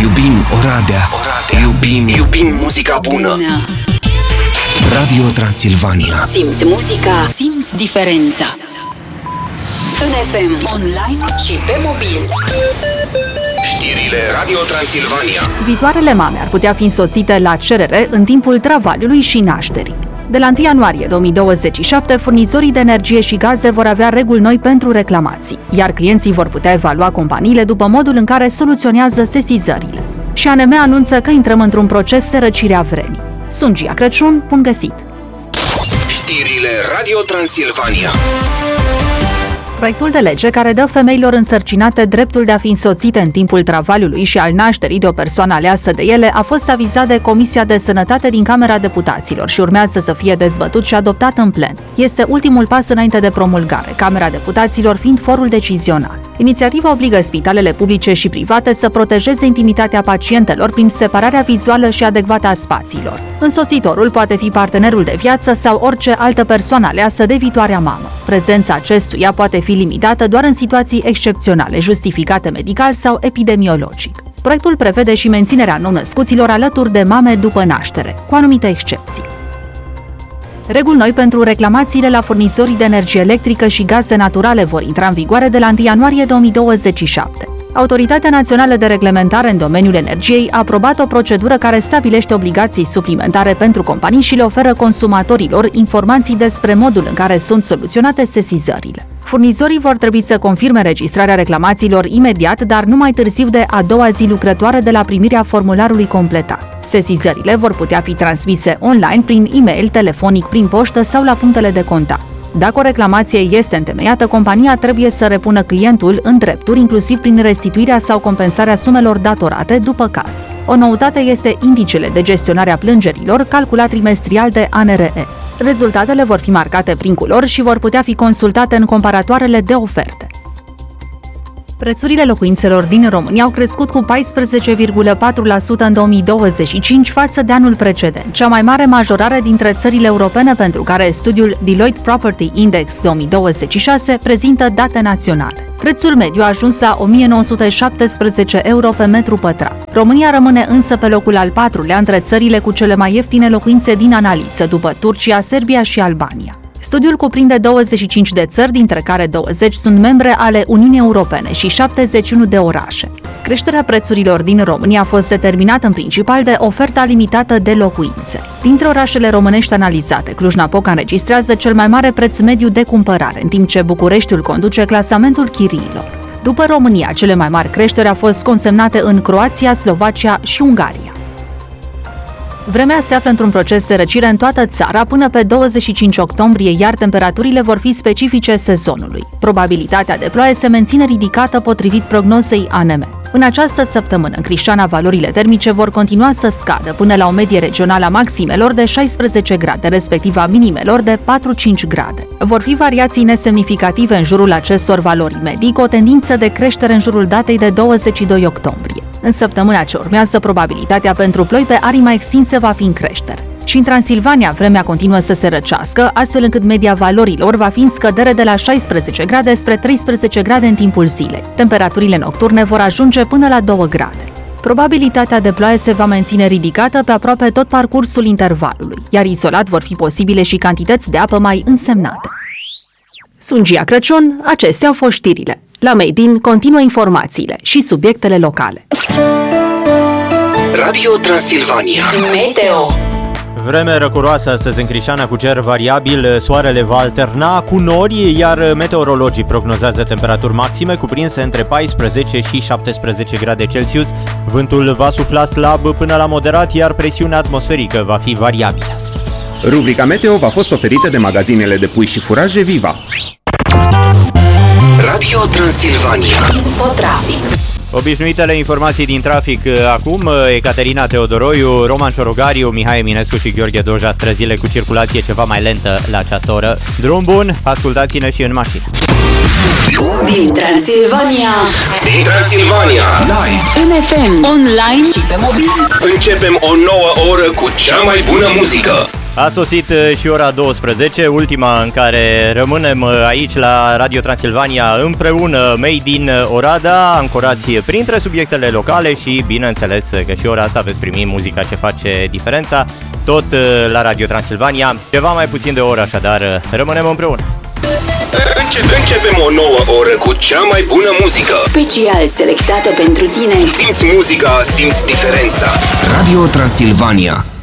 Iubim Oradea. Iubim muzica bună. Radio Transilvania. Simți muzica, simți diferența. În FM, online și pe mobil. Știrile Radio Transilvania. Viitoarele mame ar putea fi însoțite la cerere în timpul travaliului și nașterii. De la 1 ianuarie 2027, furnizorii de energie și gaze vor avea reguli noi pentru reclamații, iar clienții vor putea evalua companiile după modul în care soluționează sesizările. Și ANM anunță că intrăm într-un proces de răcire a vremii. Sunt Gia Crăciun, bun găsit! Știrile Radio Transilvania. Proiectul de lege care dă femeilor însărcinate dreptul de a fi însoțite în timpul travaliului și al nașterii de o persoană aleasă de ele a fost avizat de Comisia de Sănătate din Camera Deputaților și urmează să fie dezbătut și adoptat în plen. Este ultimul pas înainte de promulgare, Camera Deputaților fiind forul decizional. Inițiativa obligă spitalele publice și private să protejeze intimitatea pacientelor prin separarea vizuală și adecvată a spațiilor. Însoțitorul poate fi partenerul de viață sau orice altă persoană aleasă de viitoarea mamă. Prezența acestuia poate fi limitată doar în situații excepționale, justificate medical sau epidemiologic. Proiectul prevede și menținerea nou-născuților alături de mame după naștere, cu anumite excepții. Reguli noi pentru reclamațiile la furnizorii de energie electrică și gaze naturale vor intra în vigoare de la 1 ianuarie 2027. Autoritatea Națională de Reglementare în domeniul energiei a aprobat o procedură care stabilește obligații suplimentare pentru companii și le oferă consumatorilor informații despre modul în care sunt soluționate sesizările. Furnizorii vor trebui să confirme registrarea reclamațiilor imediat, dar nu mai târziu de a doua zi lucrătoare de la primirea formularului completat. Sesizările vor putea fi transmise online, prin e-mail, telefonic, prin poștă sau la punctele de contact. Dacă o reclamație este întemeiată, compania trebuie să repună clientul în drepturi, inclusiv prin restituirea sau compensarea sumelor datorate după caz. O noutate este indicele de gestionare a plângerilor, calculat trimestrial de ANRE. Rezultatele vor fi marcate prin culori și vor putea fi consultate în comparatoarele de oferte. Prețurile locuințelor din România au crescut cu 14,4% în 2025 față de anul precedent, cea mai mare majorare dintre țările europene, pentru care studiul Deloitte Property Index 2026 prezintă date naționale. Prețul mediu a ajuns la 1917 euro pe metru pătrat. România rămâne însă pe locul al 4-lea între țările cu cele mai ieftine locuințe din analiză, după Turcia, Serbia și Albania. Studiul cuprinde 25 de țări, dintre care 20 sunt membre ale Uniunii Europene și 71 de orașe. Creșterea prețurilor din România a fost determinată în principal de oferta limitată de locuințe. Dintre orașele românești analizate, Cluj-Napoca înregistrează cel mai mare preț mediu de cumpărare, în timp ce Bucureștiul conduce clasamentul chiriilor. După România, cele mai mari creșteri au fost consemnate în Croația, Slovacia și Ungaria. Vremea se află într-un proces de răcire în toată țara până pe 25 octombrie, iar temperaturile vor fi specifice sezonului. Probabilitatea de ploaie se menține ridicată potrivit prognozei ANM. În această săptămână, în Crișana, valorile termice vor continua să scadă până la o medie regională a maximelor de 16 grade, respectiv a minimelor de 4-5 grade. Vor fi variații nesemnificative în jurul acestor valori medii, cu o tendință de creștere în jurul datei de 22 octombrie. În săptămâna ce urmează, probabilitatea pentru ploi pe arii mai extinse va fi în creștere. Și în Transilvania, vremea continuă să se răcească, astfel încât media valorilor va fi în scădere de la 16 grade spre 13 grade în timpul zilei. Temperaturile nocturne vor ajunge până la 2 grade. Probabilitatea de ploaie se va menține ridicată pe aproape tot parcursul intervalului, iar izolat vor fi posibile și cantități de apă mai însemnate. Sunt Gia Crăciun, acestea au fost știrile. La Made in continuă informațiile și subiectele locale. Radio Transilvania. Meteo. Vreme răcuroasă astăzi în Crișana, cu cer variabil, soarele va alterna cu nori, iar meteorologii prognozează temperaturi maxime cuprinse între 14 și 17 grade Celsius. Vântul va sufla slab până la moderat, iar presiunea atmosferică va fi variabilă. Rubrica Meteo v-a fost oferită de magazinele de pui și furaje Viva. Radio Transilvania. Infotrafic. Obișnuitele informații din trafic acum: Ecaterina Teodoroiu, Roman Șorogariu, Mihai Eminescu și Gheorghe Doja, străzile cu circulație ceva mai lentă la această oră. Drum bun, ascultați-ne și în mașină. Din Transilvania. Live. În FM, online și pe mobil. Începem o nouă oră cu cea mai bună muzică. A sosit și ora 12, ultima în care rămânem aici la Radio Transilvania împreună, made in Oradea, ancorați printre subiectele locale și bineînțeles că și ora asta veți primi muzica ce face diferența, tot la Radio Transilvania. Ceva mai puțin de o oră, așadar rămânem împreună. Începem o nouă oră cu cea mai bună muzică. Special selectată pentru tine. Simți muzica, simți diferența. Radio Transilvania.